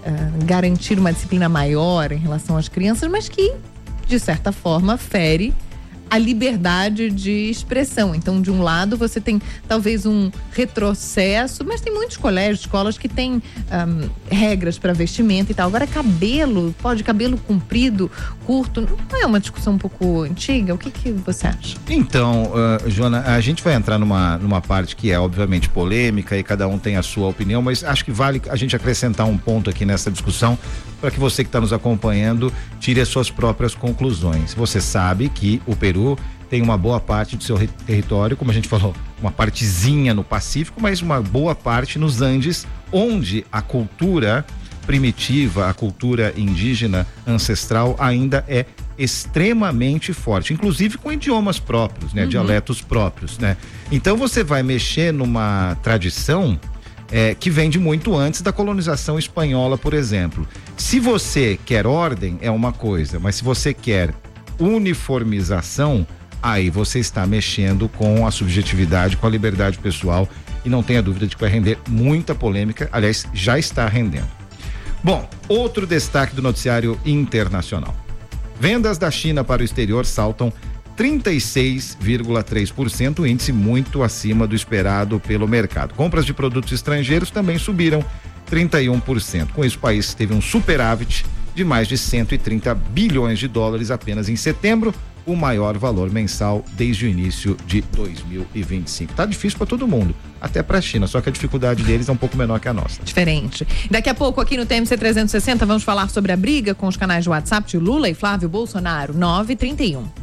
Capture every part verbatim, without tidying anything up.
uh, garantir uma disciplina maior em relação às crianças, mas que, de certa forma, fere a liberdade de expressão. Então, de um lado, você tem talvez um retrocesso, mas tem muitos colégios, escolas que têm um, regras para vestimenta e tal. Agora, cabelo, pode cabelo comprido, curto, não é uma discussão um pouco antiga? O que que você acha? Então, uh, Joana, a gente vai entrar numa, numa parte que é obviamente polêmica e cada um tem a sua opinião, mas acho que vale a gente acrescentar um ponto aqui nessa discussão para que você que está nos acompanhando tire as suas próprias conclusões. Você sabe que o Peru tem uma boa parte do seu território, como a gente falou, uma partezinha no Pacífico, mas uma boa parte nos Andes, onde a cultura primitiva, a cultura indígena ancestral ainda é extremamente forte, inclusive com idiomas próprios, né? Uhum. Dialetos próprios, né? Então você vai mexer numa tradição É, que vem de muito antes da colonização espanhola, por exemplo. Se você quer ordem, é uma coisa, mas se você quer uniformização, aí você está mexendo com a subjetividade, com a liberdade pessoal, e não tenha dúvida de que vai render muita polêmica, aliás, já está rendendo. Bom, outro destaque do noticiário internacional. Vendas da China para o exterior saltam trinta e seis vírgula três por cento, índice muito acima do esperado pelo mercado. Compras de produtos estrangeiros também subiram trinta e um por cento. Com isso, o país teve um superávit de mais de cento e trinta bilhões de dólares apenas em setembro, o maior valor mensal desde o início de dois mil e vinte e cinco. Tá difícil para todo mundo, até para a China, só que a dificuldade deles é um pouco menor que a nossa. Diferente. Daqui a pouco aqui no T M C trezentos e sessenta vamos falar sobre a briga com os canais de WhatsApp de Lula e Flávio Bolsonaro. nove e trinta e um.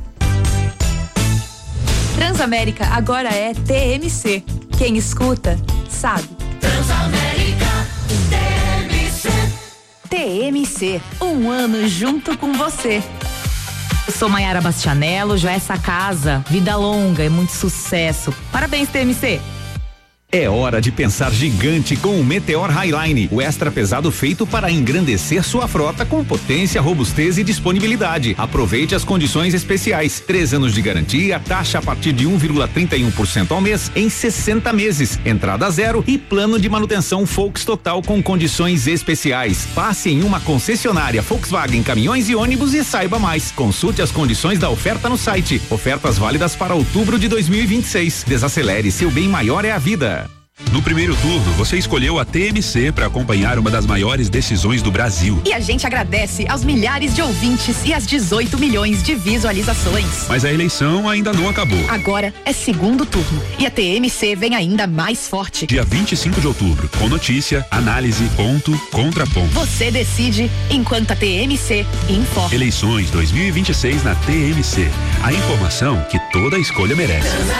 Transamérica agora é T M C. Quem escuta, sabe. Transamérica, T M C. T M C, um ano junto com você. Eu sou Maiara Bastianello, já essa casa, vida longa e muito sucesso. Parabéns, T M C. É hora de pensar gigante com o Meteor Highline, o extra pesado feito para engrandecer sua frota com potência, robustez e disponibilidade. Aproveite as condições especiais. Três anos de garantia, taxa a partir de um vírgula trinta e um por cento ao mês em sessenta meses, entrada zero e plano de manutenção Volks Total com condições especiais. Passe em uma concessionária Volkswagen Caminhões e Ônibus e saiba mais. Consulte as condições da oferta no site. Ofertas válidas para outubro de dois mil e vinte e seis. Desacelere, seu bem maior é a vida. No primeiro turno, você escolheu a T M C para acompanhar uma das maiores decisões do Brasil. E a gente agradece aos milhares de ouvintes e às dezoito milhões de visualizações. Mas a eleição ainda não acabou. Agora é segundo turno e a T M C vem ainda mais forte. Dia vinte e cinco de outubro, com notícia, análise, ponto, contraponto. Você decide enquanto a T M C informa. Eleições dois mil e vinte e seis na T M C. A informação que toda escolha merece.